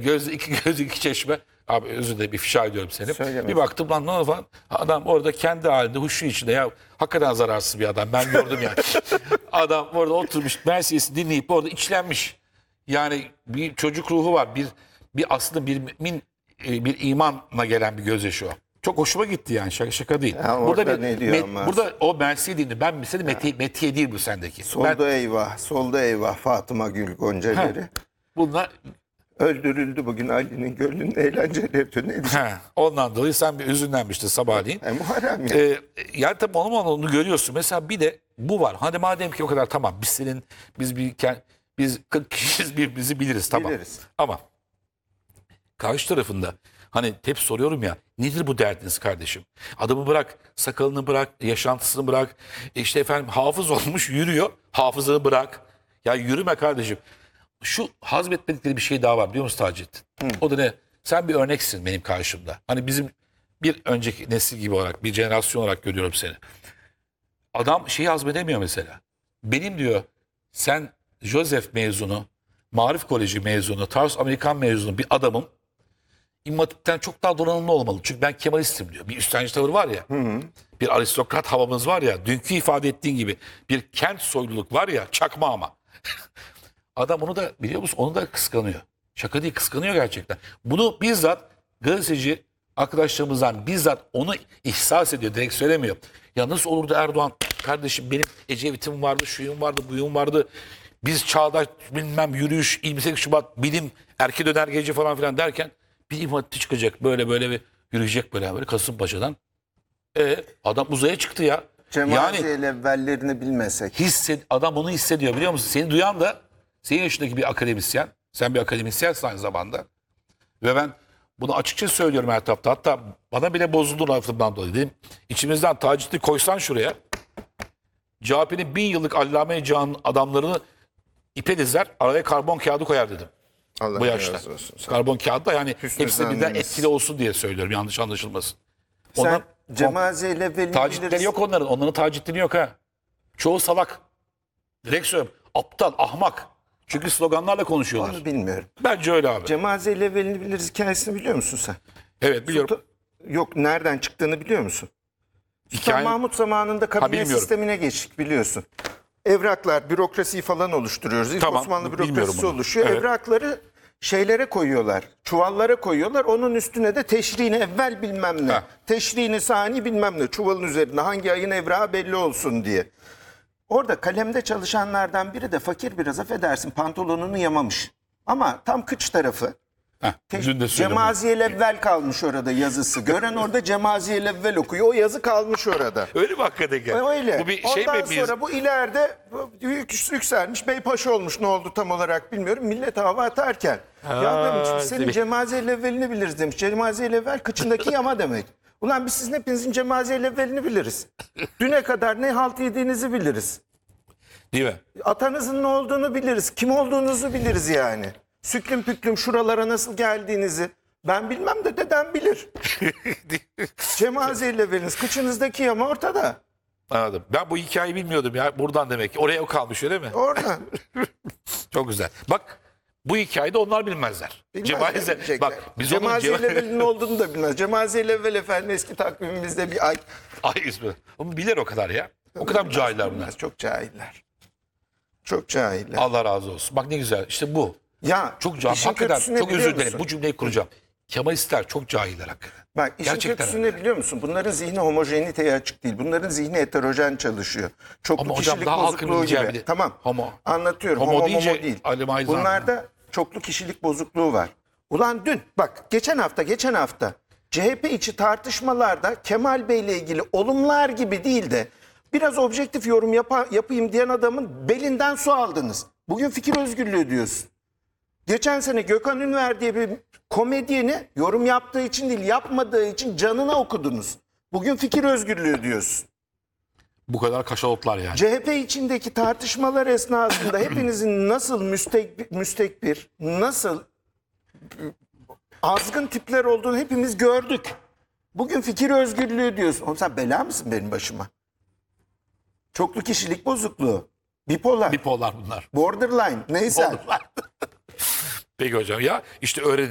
iki göz iki çeşme. Abi özür dilerim, ifşa ediyorum seni. Söyleme. Bir baktım lan ne oldu falan. Adam orada kendi halinde huşu içinde, ya hakikaten zararsız bir adam. Ben gördüm yani. Adam orada oturmuş Mercedes'i dinleyip orada içlenmiş. Yani bir çocuk ruhu var. Bir aslında bir mümin, bir imanla gelen bir gözyaşı o. Çok hoşuma gitti yani, şaka değil. Ya orada ne diyor ama? Burada o Mersi dinle. Ben mesela Metiye değil bu sendeki. Solda eyvah, solda eyvah Fatıma Gül Goncaları. Bunlar Öldürüldü bugün Ali'nin gönlünün eğlenceleri. Ne diyeyim? ondan dolayı sen bir üzünlenmiştin sabahleyin. Muharrem ya. Yani tabii onu görüyorsun. Mesela bir de bu var. Hadi madem ki o kadar, tamam biz 40 kişiyiz, birbirimizi biliriz, tamam. Biliriz. Ama karşı tarafında hani hep soruyorum ya, nedir bu derdiniz kardeşim? Adamı bırak, sakalını bırak, yaşantısını bırak. İşte efendim hafız olmuş yürüyor, hafızını bırak. Ya yürüme kardeşim. Şu hazmetmedikleri bir şey daha var biliyor musun Taceddin? O da ne? Sen bir örneksin benim karşımda. Hani bizim bir önceki nesil gibi olarak, bir jenerasyon olarak görüyorum seni. Adam şeyi hazmedemiyor mesela. Benim diyor, sen Joseph mezunu, Marif Koleji mezunu, Tarsus Amerikan mezunu bir adamım. İmam Hatip'ten çok daha donanımlı olmalı. Çünkü ben Kemalistim diyor. Bir üstlenci tavır var ya. Bir aristokrat havamız var ya. Dünkü ifade ettiğin gibi bir kent soyluluk var ya. Çakma ama. Adam onu da biliyor musun? Onu da kıskanıyor. Şaka değil, kıskanıyor gerçekten. Bunu bizzat gazeteci arkadaşlarımızdan bizzat onu ihsas ediyor. Direkt söylemiyor. Ya nasıl olurdu Erdoğan? Kardeşim benim Ecevit'im vardı, şuyum vardı, buyum vardı. Biz çağdaş bilmem yürüyüş, 28 Şubat bilim, erke döner gece falan filan derken bir İmam Hatip'te çıkacak böyle bir yürüyecek böyle Kasımpaşa'dan. Adam uzaya çıktı ya. Cemaziye'yle evvellerini bilmesek. Adam onu hissediyor biliyor musun? Seni duyan da senin yaşındaki bir akademisyen. Sen bir akademisyensin aynı zamanda. Ve ben bunu açıkça söylüyorum her tarafta. Hatta bana bile bozuldu lafımdan dolayı. Dedim, içimizden Taceddin'i koysan şuraya. CHP'nin 1000 yıllık Allame Can adamlarını ipe dizer, araya karbon kağıdı koyar dedim. Allah Bu yaşta. razı olsun. Karbon kağıdı da yani Hüsnü hepsi birden zannınız. etkili olsun diye söylüyorum. Yanlış anlaşılmasın. Sen Cemaziye'yle evvelini Taceddinleri biliriz. yok onların. Onların Taceddin'i yok ha. Çoğu salak. Direkt söylüyorum. Aptal, ahmak. Çünkü sloganlarla konuşuyorlar. Onu bilmiyorum. Bence öyle abi. Cemaziye'yle evvelini biliriz hikayesini biliyor musun sen? Evet biliyorum. Yok, nereden çıktığını biliyor musun? Sultan Hikaye... Mahmut zamanında kabine bilmiyorum. sistemine geçtik biliyorsun. Evraklar, bürokrasiyi falan oluşturuyoruz. İlk Tamam, Osmanlı bilmiyorum bürokrasisi bunu. oluşuyor. Evet. Evrakları şeylere koyuyorlar, çuvallara koyuyorlar. Onun üstüne de teşriğini evvel bilmem ne, teşriğini sani bilmem ne. Çuvalın üzerinde hangi ayın evrağı belli olsun diye. Orada kalemde çalışanlardan biri de fakir biraz, affedersin, pantolonunu yamamış. Ama tam kıç tarafı. Dün de söyledim. Cemaziye'yle evvel kalmış orada yazısı. Gören orada Cemaziye'yle evvel okuyor. O yazı kalmış orada. Öyle mi hakikaten? Öyle. Bu bir Ondan mi? sonra bu ileride yükselmiş, beypaşa olmuş, ne oldu tam olarak bilmiyorum. Millet hava atarken. Ya demiş, senin Cemaziye'yle evvelini biliriz demiş. Cemaziye'yle evvel kıçındaki yama demek. Ulan biz sizin hepinizin Cemaziye'yle evvelini biliriz. Düne kadar ne halt yediğinizi biliriz. Değil mi? Atanızın ne olduğunu biliriz. Kim olduğunuzu biliriz yani. Süklüm püklüm şuralara nasıl geldiğinizi. Ben bilmem de dedem bilir. Cemaziye'yle veriniz. Kıçınızdaki yama ortada. Anladım. Ben bu hikayeyi bilmiyordum ya. Buradan demek ki. Oraya o kalmış öyle mi? Orada. Çok güzel. Bak bu hikayeyi de onlar bilmezler. Bilmezler. Bak biz Cemaziye'yle evvelinin olduğunu da bilmez. Cemaziye'yle evvel efendim eski takvimimizde bir ay. Ay ismi. Onu bilir o kadar ya. O kadar mı cahiller bunlar? Çok cahiller. Çok cahiller. Allah razı olsun. Bak ne güzel. İşte bu. Ya Çok cahil. Hakikaten çok özür dilerim. Bu cümleyi kuracağım. Kemalistler çok cahiller hakikaten. Bak işin Gerçekten kötüsü ne biliyor musun? Bunların zihni homojeniteye açık değil. Bunların zihni heterojen çalışıyor. Çoklu Ama hocam kişilik daha halkın bozukluğu bileceği gibi. bir de- Tamam. Anlatıyorum. Homo Homo deyince değil. Ali Maizan. Bunlarda çoklu kişilik bozukluğu var. Ulan dün bak geçen hafta CHP içi tartışmalarda Kemal Bey ile ilgili olumlar gibi değil de biraz objektif yorum yapayım diyen adamın belinden su aldınız. Bugün fikir özgürlüğü diyorsun. Geçen sene Gökhan Ünver diye bir komedyeni yorum yaptığı için değil, yapmadığı için canına okudunuz. Bugün fikir özgürlüğü diyorsun. Bu kadar kaşalotlar yani. CHP içindeki tartışmalar esnasında hepinizin nasıl müstekbir, nasıl azgın tipler olduğunu hepimiz gördük. Bugün fikir özgürlüğü diyorsun. Oğlum sen bela mısın benim başıma? Çoklu kişilik bozukluğu, bipolar, Bipolar bunlar. borderline, neyse. Peki hocam ya işte öğrenin.